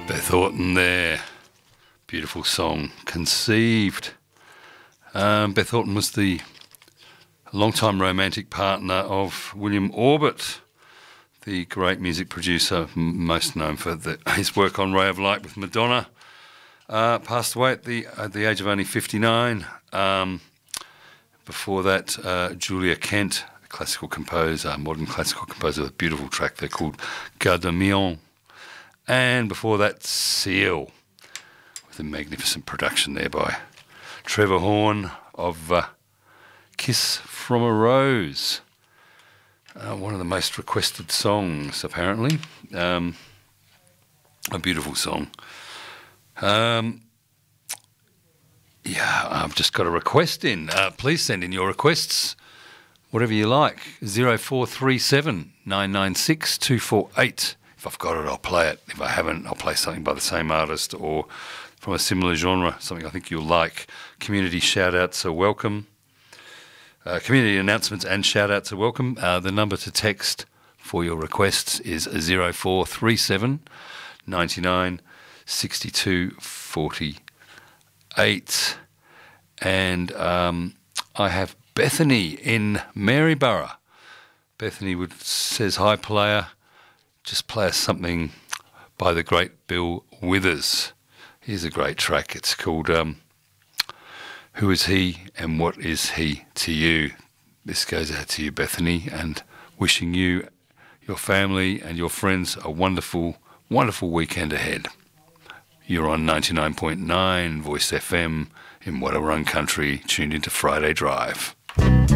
Beth Orton there. Beautiful song, Conceived. Beth Orton was the long-time romantic partner of William Orbit, the great music producer, most known for his work on Ray of Light with Madonna. Passed away at the age of only 59. Before that, Julia Kent, a classical composer, modern classical composer, with a beautiful track there called Gardemion. And before that, Seal, with a magnificent production there by Trevor Horn of Kiss from a Rose. One of the most requested songs, apparently. A beautiful song. I've just got a request in. Please send in your requests, whatever you like. 0437 996 248. If I've got it, I'll play it. If I haven't, I'll play something by the same artist or from a similar genre, something I think you'll like. Community shout-outs are welcome. Community announcements and shout-outs are welcome. The number to text for your requests is 0437 99 62 48. And I have Bethany in Maryborough. Bethany says, hi, player. Just play us something by the great Bill Withers. Here's a great track. It's called Who Is He and What Is He to You? This goes out to you, Bethany, and wishing you, your family and your friends a wonderful, wonderful weekend ahead. You're on 99.9 Voice FM in Wadawurrung Country, tuned into Friday Drive.